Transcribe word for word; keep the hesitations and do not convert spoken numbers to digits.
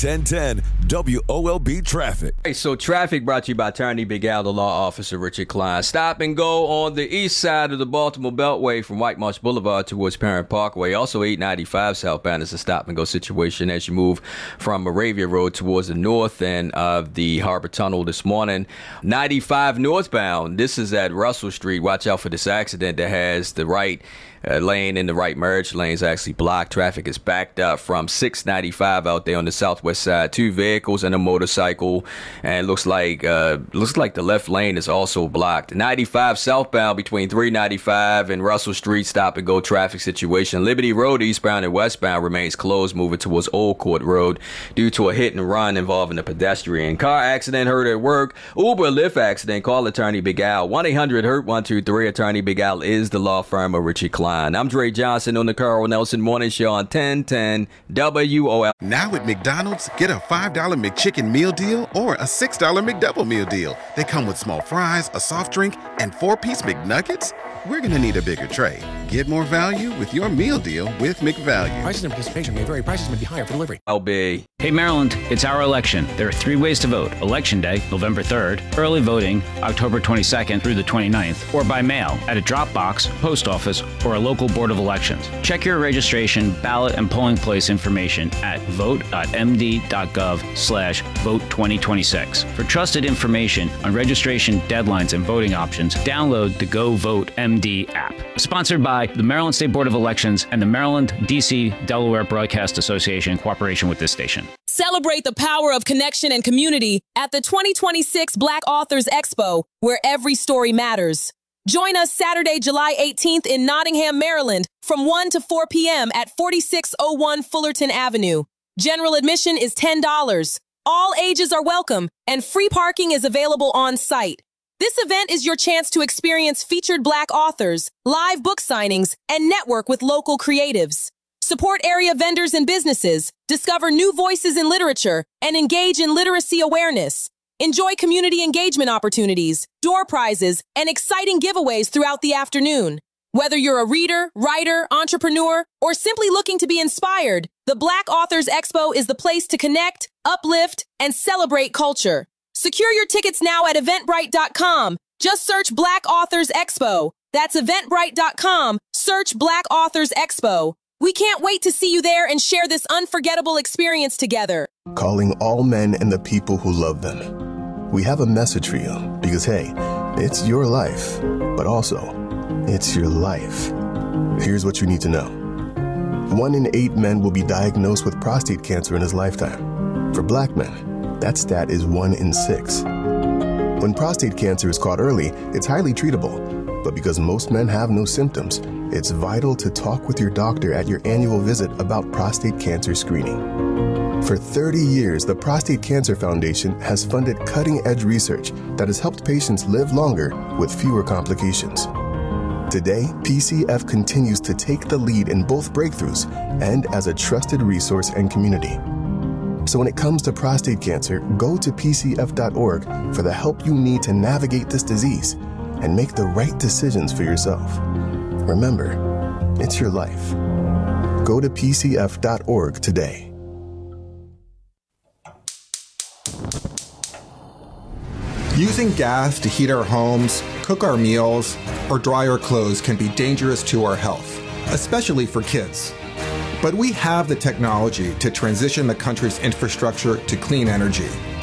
ten ten W O L B Traffic. Hey, so traffic brought to you by Attorney Big Al, the law officer Richard Klein. Stop and go on the east side of the Baltimore Beltway from White Marsh Boulevard towards Parent Parkway. Also, eight ninety-five southbound is a stop and go situation as you move from Moravia Road towards the north end of the Harbor Tunnel this morning. ninety-five northbound, this is at Russell Street. Watch out for this accident that has the right Uh, lane in the right merge lanes actually blocked. Traffic is backed up from six ninety-five out there on the southwest side. Two vehicles and a motorcycle, and it looks like uh, looks like the left lane is also blocked. ninety-five southbound between three ninety-five and Russell Street, stop and go traffic situation. Liberty Road eastbound and westbound remains closed, moving towards Old Court Road due to a hit and run involving a pedestrian. Car accident, hurt at work. Uber Lyft accident. Call Attorney Big Al. one eight hundred hurt one two three. Attorney Big Al is the law firm of Richie Klein. I'm Dre Johnson on the Carl Nelson Morning Show on ten ten W O L. Now at McDonald's, get a five dollar McChicken meal deal or a six dollar McDouble meal deal. They come with small fries, a soft drink, and four-piece McNuggets. We're going to need a bigger tray. Get more value with your meal deal with McValue. Prices and participation may vary. Prices may be higher for delivery. L B. Hey Maryland, it's our election. There are three ways to vote. Election Day, November third, early voting, October twenty-second through the twenty-ninth, or by mail at a drop box, post office, or a local board of elections. Check your registration, ballot, and polling place information at vote.md.gov slash vote 2026. For trusted information on registration deadlines and voting options, download the Go Vote M D app. Sponsored by the Maryland State Board of Elections and the Maryland, D C, Delaware Broadcast Association in cooperation with this station. Celebrate the power of connection and community at the twenty twenty-six Black Authors Expo, where every story matters. Join us Saturday, July eighteenth in Nottingham, Maryland, from one to four p.m. at forty-six oh one Fullerton Avenue. General admission is ten dollars. All ages are welcome, and free parking is available on site. This event is your chance to experience featured Black authors, live book signings, and network with local creatives. Support area vendors and businesses, discover new voices in literature, and engage in literacy awareness. Enjoy community engagement opportunities, door prizes, and exciting giveaways throughout the afternoon. Whether you're a reader, writer, entrepreneur, or simply looking to be inspired, the Black Authors Expo is the place to connect, uplift, and celebrate culture. Secure your tickets now at eventbrite dot com. Just search Black Authors Expo. That's eventbrite dot com. Search Black Authors Expo. We can't wait to see you there and share this unforgettable experience together. Calling all men and the people who love them. We have a message for you because, hey, it's your life, but also, it's your life. Here's what you need to know. One in eight men will be diagnosed with prostate cancer in his lifetime. For Black men, that stat is one in six. When prostate cancer is caught early, it's highly treatable. But because most men have no symptoms, it's vital to talk with your doctor at your annual visit about prostate cancer screening. For thirty years, the Prostate Cancer Foundation has funded cutting-edge research that has helped patients live longer with fewer complications. Today, P C F continues to take the lead in both breakthroughs and as a trusted resource and community. So when it comes to prostate cancer, go to P C F dot org for the help you need to navigate this disease and make the right decisions for yourself. Remember, it's your life. Go to P C F dot org today. Using gas to heat our homes, cook our meals, or dry our clothes can be dangerous to our health, especially for kids. But we have the technology to transition the country's infrastructure to clean energy.